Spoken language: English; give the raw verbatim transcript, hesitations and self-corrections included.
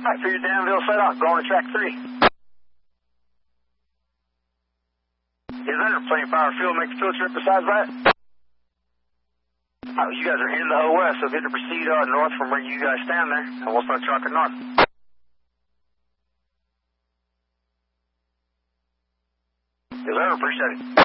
Alright, for your Danville set off, going to track three. Is there plenty of power fuel, make the field trip besides that? Uh, you guys are in the O S, so good to proceed uh, north from where you guys stand there, and we'll start trucking north. Yes, sir, appreciate it.